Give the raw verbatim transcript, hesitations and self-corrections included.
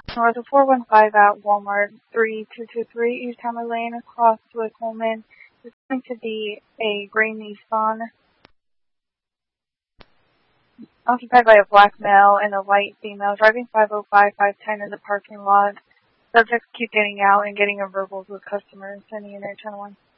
North of four one five at Walmart, three two two three East Hammer Lane, across with Holman. It's going to be a gray Nissan, occupied by a black male and a white female, driving five oh five, five ten in the parking lot. Subjects keep getting out and getting in verbals with customers. Sending in their channel one.